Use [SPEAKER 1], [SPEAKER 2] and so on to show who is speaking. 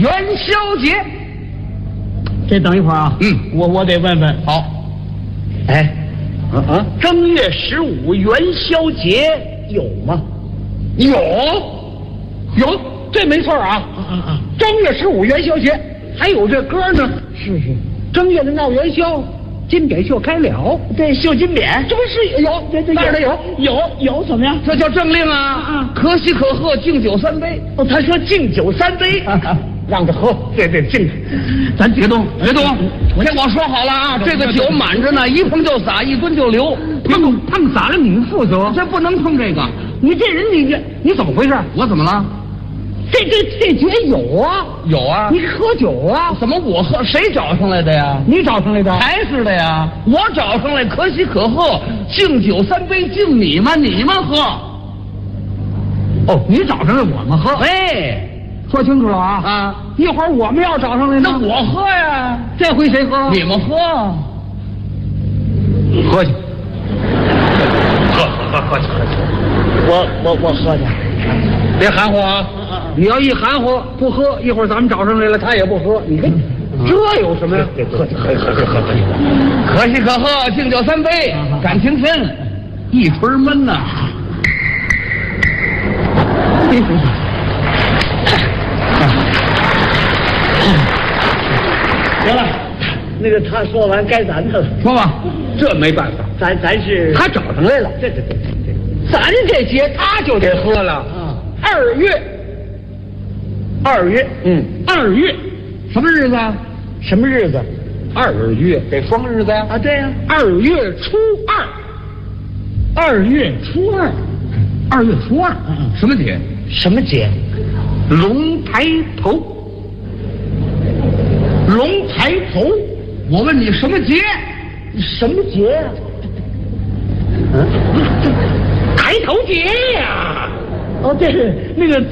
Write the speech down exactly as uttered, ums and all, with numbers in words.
[SPEAKER 1] 元宵节。
[SPEAKER 2] 这等一会儿啊，
[SPEAKER 1] 嗯，
[SPEAKER 2] 我我得问问。
[SPEAKER 1] 好。
[SPEAKER 2] 哎，
[SPEAKER 1] 啊啊，
[SPEAKER 2] 正月十五元宵节有吗？
[SPEAKER 1] 有，有，这没错啊。
[SPEAKER 2] 啊啊啊！
[SPEAKER 1] 正月十五元宵节，还有这歌呢。
[SPEAKER 2] 是是，
[SPEAKER 1] 正月的闹元宵，金匾绣开了。
[SPEAKER 2] 这绣金匾，
[SPEAKER 1] 这不是有？
[SPEAKER 2] 这这
[SPEAKER 1] 那儿的有
[SPEAKER 2] 有有怎么样？
[SPEAKER 1] 这叫政令啊！
[SPEAKER 2] 啊
[SPEAKER 1] 可喜可贺，敬酒三杯。
[SPEAKER 2] 哦，他说敬酒三杯，
[SPEAKER 1] 让他喝。
[SPEAKER 2] 对对，敬，咱别动
[SPEAKER 1] 别动！这我说好了啊，这个酒满着呢，一碰就洒，一蹲就流。
[SPEAKER 2] 碰碰洒了你负责，
[SPEAKER 1] 这不能碰这个。
[SPEAKER 2] 你这人你这你怎么回事？
[SPEAKER 1] 我怎么了？
[SPEAKER 2] 这这这节有啊
[SPEAKER 1] 有啊！
[SPEAKER 2] 你喝酒啊？
[SPEAKER 1] 怎么我喝？谁找上来的呀？
[SPEAKER 2] 你找上来的？
[SPEAKER 1] 还是的呀！我找上来，可喜可贺，敬酒三杯，敬你们，你们喝。
[SPEAKER 2] 哦，你找上来，我们喝。
[SPEAKER 1] 哎，
[SPEAKER 2] 说清楚了啊！
[SPEAKER 1] 啊，
[SPEAKER 2] 一会儿我们要找上来呢，
[SPEAKER 1] 那我喝呀。
[SPEAKER 2] 这回谁喝？
[SPEAKER 1] 你们喝。
[SPEAKER 2] 喝去。
[SPEAKER 1] 喝喝喝去喝去。
[SPEAKER 2] 我我我喝去。
[SPEAKER 1] 别含糊啊！
[SPEAKER 2] 你要一含糊不喝，一会儿咱们找上来了，他也不喝。你看，这有什么呀？
[SPEAKER 1] 喝去喝喝喝喝喝。可喜可贺，敬酒三杯，感情深，一锤闷呐。
[SPEAKER 2] 行了，那个他说完该咱的了。
[SPEAKER 1] 说吧，这没办法，
[SPEAKER 2] 咱咱是
[SPEAKER 1] 他找上来了。
[SPEAKER 2] 这这这这，
[SPEAKER 1] 咱这节他就得喝了。
[SPEAKER 2] 啊，
[SPEAKER 1] 二月，
[SPEAKER 2] 二月，
[SPEAKER 1] 嗯，
[SPEAKER 2] 二月
[SPEAKER 1] 什么日子啊？
[SPEAKER 2] 什么日子？
[SPEAKER 1] 二月得双日子呀。
[SPEAKER 2] 啊，对呀、
[SPEAKER 1] 二月初二，
[SPEAKER 2] 二月初二，
[SPEAKER 1] 二月初二，
[SPEAKER 2] 嗯嗯
[SPEAKER 1] 什么节？
[SPEAKER 2] 什么节？
[SPEAKER 1] 龙抬头。龙抬头，我问你什么节？
[SPEAKER 2] 什么节呀、
[SPEAKER 1] 抬头节呀！
[SPEAKER 2] 哦，这是那个。